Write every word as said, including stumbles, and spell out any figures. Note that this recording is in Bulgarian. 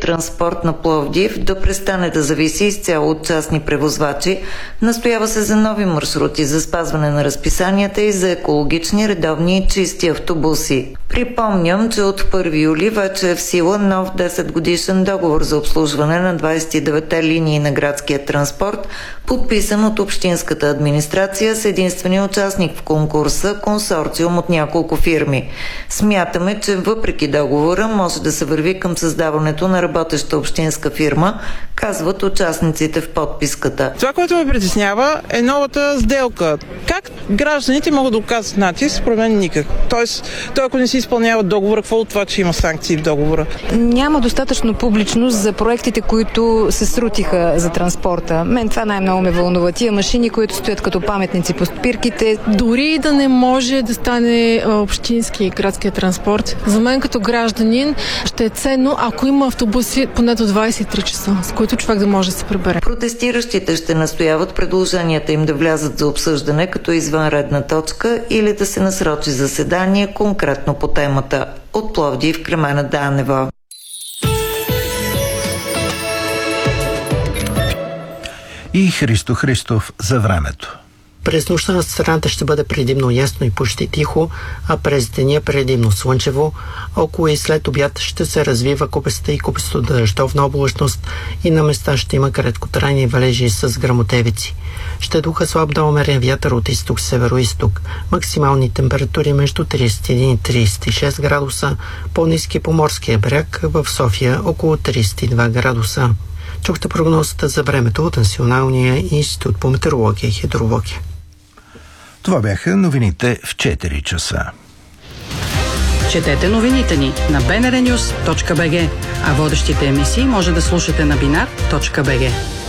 транспорт на Пловдив да престане да зависи изцяло от частни превозвачи. Настоява се за нови маршрути за спазване на разписанията и за екологични, редовни и чисти автобуси. Припомням, че от първи юли вече е в сила нов десет годишен договор за обслужване на двадесет и деветте линии на градския транспорт, подписан от общинската администрация с единствения участник в конкурса консорциум от няколко фирми. Смятаме, че въпреки договора може да се върви към създаването на работеща общинска фирма, казват участниците в подписката. Това, което ме притеснява, е новата сделка. Как гражданите могат да оказват натиск? Според мен никак. Тоест, той ако не си изпълнява договора, какво от това, че има санкции в договора? Няма достатъчно публичност за проектите, които се срутиха за транспорта. Мен това най-много ме вълнува. Тия машини, които стоят като паметници по спирките. Дори да не може да стане общински градския транспорт, за мен като гражданин ще е ценно, ако има автобуси поне до двадесет и три часа, с които човек да може да се прибере. Протестиращите ще настояват предложенията им да влязат за обсъждане като извънредна точка или да се насрочи заседание конкретно по темата. От Пловдив, Кремена Данева. И Христо Христов за времето. През нощта на страната ще бъде предимно ясно и почти тихо, а през деня предимно слънчево. Около и след обяд ще се развива купеста и купесто дъждовна облачност и на места ще има краткотрайни валежи с гръмотевици. Ще духа слаб до умерен вятър от изток-северо-изток. Максимални температури между тридесет и един и тридесет и шест градуса, по-ниски по морския бряг, в София около тридесет и два градуса. Чухте прогнозата за времето от Националния институт по метеорология и хидрология. Това бяха новините в четири часа. Четете новините ни на би ен ар нюс точка би джи, а водещите емисии може да слушате на бинар точка би джи.